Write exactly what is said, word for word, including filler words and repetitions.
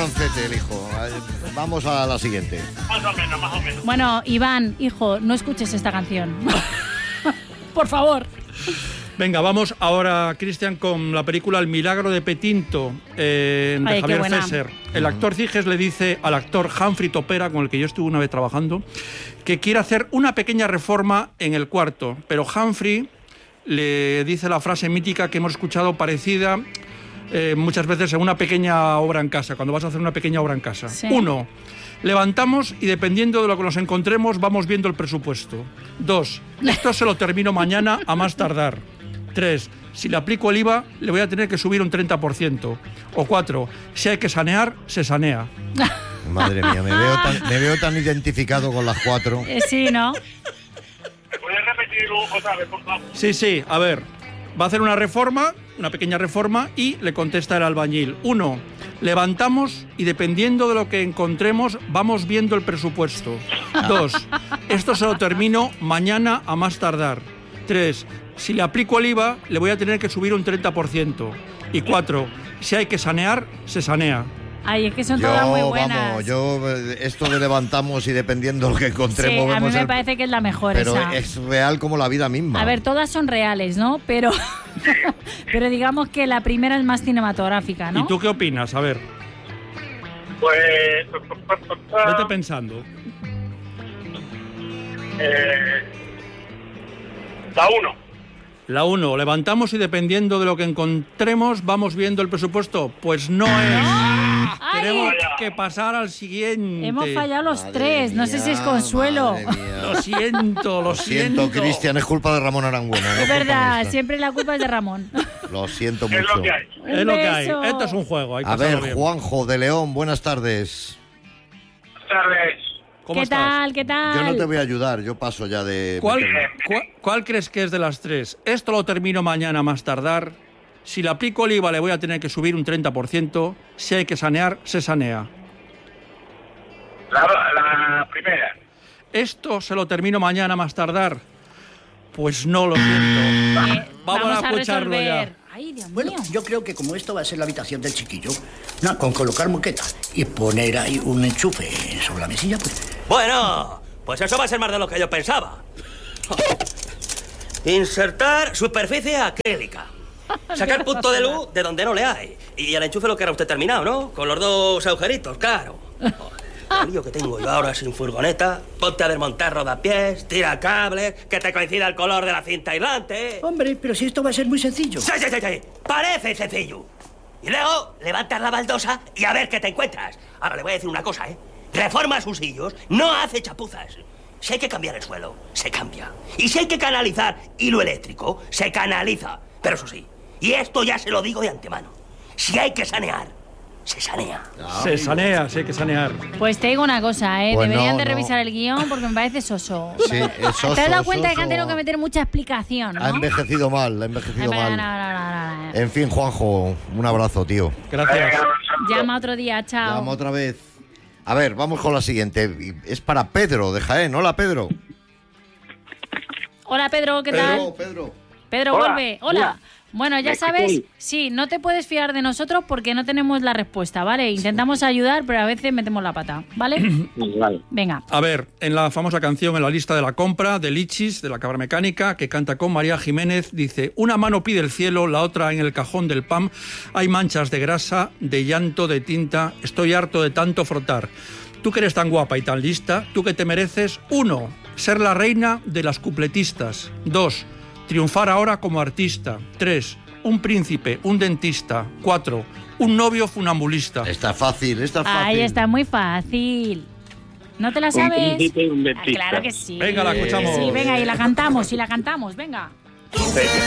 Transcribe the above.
francete el hijo. Vamos a la siguiente. Más o menos, más o menos. Bueno, Iván, hijo, no escuches esta canción. Por favor. Venga, vamos ahora, Cristian, con la película El milagro de Petinto, eh, de Ay, Javier qué buena. César. El actor Ciges le dice al actor Humphrey Topera, con el que yo estuve una vez trabajando, que quiere hacer una pequeña reforma en el cuarto, pero Humphrey le dice la frase mítica que hemos escuchado parecida eh, muchas veces en una pequeña obra en casa, cuando vas a hacer una pequeña obra en casa. Sí. Uno, levantamos y dependiendo de lo que nos encontremos vamos viendo el presupuesto. Dos, esto se lo termino mañana a más tardar. Tres, si le aplico el I V A le voy a tener que subir un treinta por ciento. O cuatro, si hay que sanear, se sanea. Madre mía, me veo tan, me veo tan identificado con las cuatro. Eh, sí, ¿no? ¿Me puedes repetirlo otra vez, por favor? Sí, sí, a ver, va a hacer una reforma, una pequeña reforma, y le contesta el albañil. Uno, levantamos y dependiendo de lo que encontremos, vamos viendo el presupuesto. Dos, esto se lo termino mañana a más tardar. Tres, si le aplico el I V A, le voy a tener que subir un treinta por ciento. Y cuatro, si hay que sanear, se sanea. Ay, es que son todas muy Yo, buenas. vamos, yo esto de levantamos y dependiendo de lo que encontremos Sí, a mí vemos me el- parece que es la mejor Pero esa. es real como la vida misma. A ver, todas son reales, ¿no? Pero, pero digamos que la primera es más cinematográfica, ¿no? ¿Y tú qué opinas? A ver, Pues... vete pensando. Eh, la uno. La uno, levantamos y dependiendo de lo que encontremos, vamos viendo el presupuesto. Pues no es. ¡Ay! Tenemos que pasar al siguiente. Hemos fallado los Madre tres. No sé si es mía, Consuelo. madre mía. Lo siento, lo, Lo siento, Cristian, es culpa de Ramón Arangüena. no Es culpa verdad, nuestra. siempre la culpa es de Ramón. Lo siento Es mucho. lo que hay. Es lo que hay. beso. Esto es un juego. Hay que A ver, hacerlo bien. Juanjo de León, buenas tardes. Buenas tardes. ¿Cómo ¿Qué estás? tal? ¿Qué tal? Yo no te voy a ayudar, yo paso ya de... ¿Cuál, cuál, cuál crees que es de las tres? Esto lo termino mañana más tardar. Si le aplico el I V A le voy a tener que subir un treinta por ciento. Si hay que sanear, se sanea. La, la primera. ¿Esto se lo termino mañana más tardar? Pues no, lo siento. Eh, Vamos a escucharlo resolver. ya. Ay, Dios Bueno, mío. yo creo que como esto va a ser la habitación del chiquillo, no, con colocar moqueta y poner ahí un enchufe sobre la mesilla, pues... Bueno, pues eso va a ser más de lo que yo pensaba. Insertar superficie acrílica. Sacar punto de luz de donde no le hay. Y el enchufe lo que era usted terminado, ¿no? Con los dos agujeritos, claro. Joder, el lío que tengo yo ahora sin furgoneta. Ponte a desmontar rodapiés, tira cables, que te coincida el color de la cinta aislante. Hombre, pero si esto va a ser muy sencillo. Sí, sí, sí, sí. Parece sencillo. Y luego levantas la baldosa y a ver qué te encuentras. Ahora le voy a decir una cosa, ¿eh? Reforma sus sillos, no hace chapuzas. Si hay que cambiar el suelo, se cambia. Y si hay que canalizar hilo eléctrico, se canaliza. Pero eso sí, y esto ya se lo digo de antemano, si hay que sanear, se sanea. Se sanea, sí hay que sanear. Pues te digo una cosa, ¿eh? Pues Deberían no, de no. revisar el guión porque me parece soso. Sí, es soso, ¿Te has dado cuenta de que han soso. tenido que meter mucha explicación, no? Ha envejecido mal, ha Ay, envejecido no, no, mal. no, no, no, no. En fin, Juanjo, un abrazo, tío. Gracias. Llama otro día, chao. Llama otra vez. A ver, vamos con la siguiente. Es para Pedro de Jaén. Hola, Pedro. Hola, Pedro, ¿qué Pedro, tal? Pedro. Pedro, Hola, vuelve. Hola. hola. Bueno, ya ¿Me sabes, escucháis? sí, no te puedes fiar de nosotros porque no tenemos la respuesta, ¿vale? Intentamos ayudar, pero a veces metemos la pata, ¿vale? Vale. Venga. A ver, en la famosa canción En la lista de la compra, de Lichis, de la cabra mecánica, que canta con María Jiménez, dice: una mano pide el cielo, la otra en el cajón del pan. Hay manchas de grasa, de llanto, de tinta. Estoy harto de tanto frotar. Tú que eres tan guapa y tan lista, tú que te mereces, uno, ser la reina de las cupletistas. Dos, triunfar ahora como artista. Tres, un príncipe, un dentista. Cuatro, un novio funambulista. Está fácil, está fácil. Ahí está muy fácil. ¿No te la Un sabes? príncipe y un Ah, dentista. claro que sí. Venga, la escuchamos. Sí, venga, y la cantamos, y la cantamos, venga. Venga.